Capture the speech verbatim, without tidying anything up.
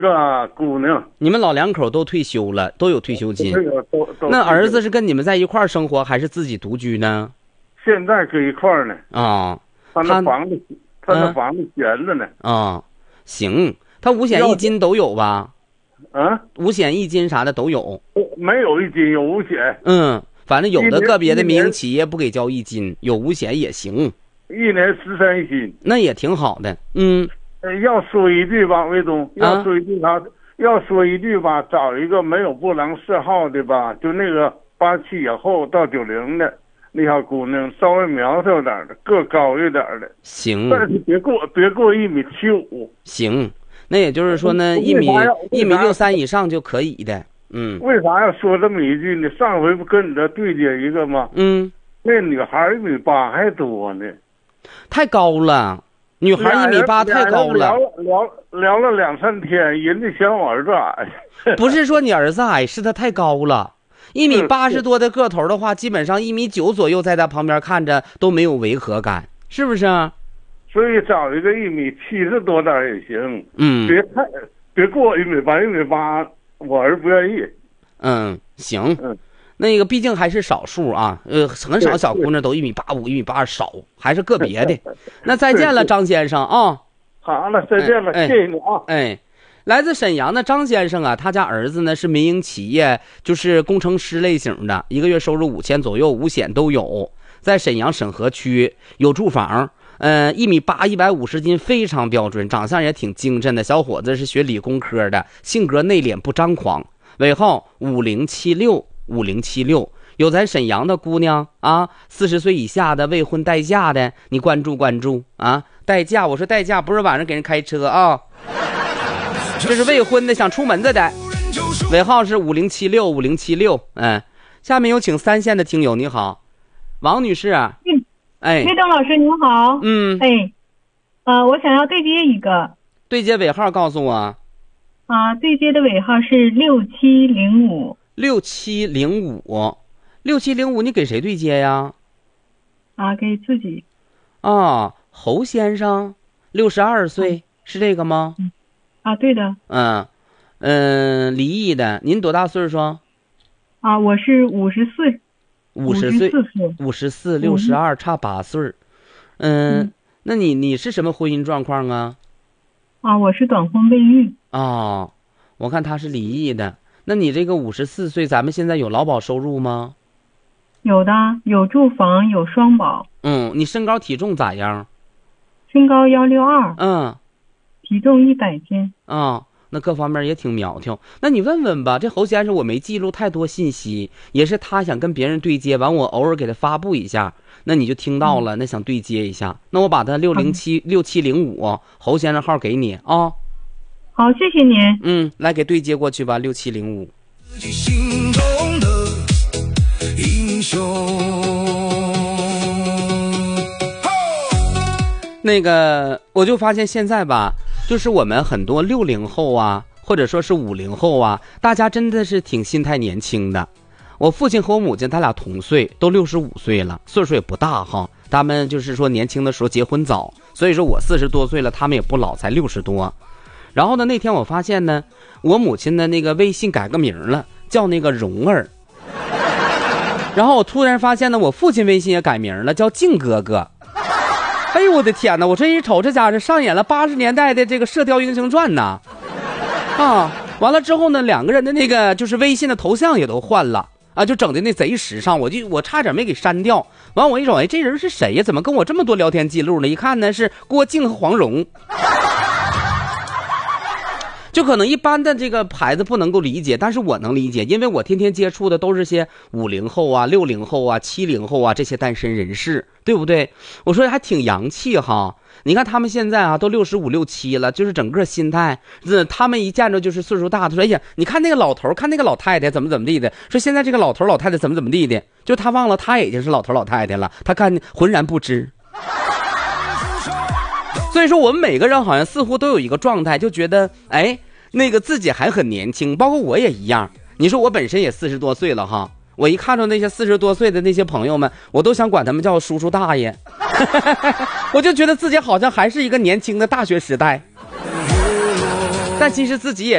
个姑娘。 你们老两口都退休了，都有退休金。 都都那儿子是跟你们在一块儿生活，还是自己独居呢？ 现在搁一块儿呢。 啊， 他那房子，他那房子闲着呢。 啊，行，他五险一金都有吧？ 啊， 五险一金啥的都有。 没有一金，有五险。 嗯，反正有的个别的民营企业不给交一金，有五险也行。 一年十三薪， 那也挺好的。嗯， 要说一句吧，魏总，要说一句啥？啊、要说一句吧，找一个没有不良嗜好的吧，就那个八七以后到九零的那小姑娘，稍微苗条点的，个高一点的。 行， 但是别过别过一米七五。 行，那也就是说呢，一米一米六三以上就可以的。嗯， 为啥要说这么一句呢？上回不跟你这对接一个吗？ 嗯， 那女孩一米八还多呢， 太高了。女孩一米八太高了。 聊聊聊了两三天，人家嫌我儿子矮。 不是说你儿子矮，是他太高了。一米八十多的个头的话，基本上一米九左右，在他旁边看着都没有违和感，是不是？ 所以找一个一米七十多点也行。 嗯， 别太别过一米八，一米八。我儿不愿意。 嗯，行。 嗯， 那个毕竟还是少数啊，呃，很少小姑娘都一米八五、一米八少，还是个别的。那再见了，张先生啊。 好了，再见了， 哎、 谢谢你啊。 哎，来自沈阳的张先生啊，他家儿子呢是民营企业，就是工程师类型的，一个月收入五千左右，五险都有，在沈阳沈河区有住房。呃，一米八，一百五十斤，非常标准，长相也挺精神的小伙子，是学理工科的，性格内敛不张狂。尾号五零七六五零七六，有咱沈阳的姑娘啊，四十岁以下的未婚待嫁的，你关注关注啊！待嫁，我说待嫁不是晚上给人开车啊，这是未婚的想出门的的。尾号是五零七六五零七六，嗯，下面有请三线的听友，你好，王女士。 嗯哎， 魏东老师您好。 嗯， 哎，呃，我想要对接一个。 对接尾号告诉我。 啊，对接的尾号是六七零五。 六七零五，六七零五，你给谁对接呀？ 啊，给自己。 啊，侯先生，六十二岁，是这个吗？ 嗯，啊，对的。 嗯，嗯，离异的，您多大岁数？ 啊，我是五十岁。 五十岁，五十四，六十二，差八岁。嗯，嗯，那你你是什么婚姻状况啊？ 啊，我是短婚未育。 哦，我看他是离异的。那你这个五十四岁，咱们现在有劳保收入吗？ 有的，有住房，有双保。 嗯，你身高体重咋样？ 身高幺六二。 嗯， 体重一百斤。 啊。那各方面也挺苗条，那你问问吧。这侯先生我没记录太多信息，也是他想跟别人对接，完我偶尔给他发布一下，那你就听到了，那想对接一下，那我把他六零七六七零五侯先生号给你啊。 好，谢谢您。 嗯，来给对接过去吧，六七零五。 心中的英雄。 那个，我就发现现在吧。就是我们很多六零后啊，或者说是五零后啊，大家真的是挺心态年轻的。我父亲和我母亲他俩同岁，都六十五岁了，岁数也不大哈。他们就是说年轻的时候结婚早，所以说我四十多岁了，他们也不老，才六十多。然后呢，那天我发现呢，我母亲的那个微信改个名了，叫那个蓉儿。然后我突然发现呢，我父亲微信也改名了，叫静哥哥。哎呦我的天哪！我这一瞅，这家伙上演了八十年代的这个《射雕英雄传》呐，啊！完了之后呢，两个人的那个就是微信的头像也都换了啊，就整的那贼时尚，我就我差点没给删掉。完我一瞅，哎，这人是谁呀？怎么跟我这么多聊天记录呢？一看呢是郭靖和黄蓉。就可能一般的这个牌子不能够理解，但是我能理解，因为我天天接触的都是些五零后啊、六零后啊、七零后啊这些单身人士，对不对？我说还挺洋气哈。你看他们现在啊都六十五六七了，就是整个心态，他们一见着就是岁数大的说，哎呀，你看那个老头，看那个老太太怎么怎么地的，说现在这个老头老太太怎么怎么地的，就他忘了他已经是老头老太太了，他看浑然不知。所以说我们每个人好像似乎都有一个状态，就觉得哎，那个自己还很年轻，包括我也一样。你说我本身也四十多岁了哈，我一看到那些四十多岁的那些朋友们，我都想管他们叫叔叔大爷。我就觉得自己好像还是一个年轻的大学时代。 但其实自己也